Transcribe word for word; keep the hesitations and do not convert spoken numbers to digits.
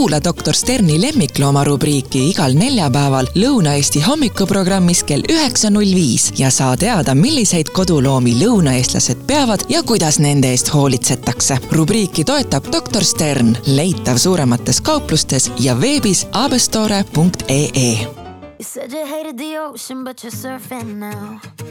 Kuula doktor Sterni lemmiklooma rubriiki igal neljapäeval Lõuna-Eesti hommikuprogrammis kell üheksa null viis ja saa teada, milliseid koduloomi lõunaeestlased peavad ja kuidas nende eest hoolitsetakse. Rubriiki toetab doktor Stern, leitav suuremates kauplustes ja veebis abestore punkt ee. You said you hated the ocean, but you're surfing now.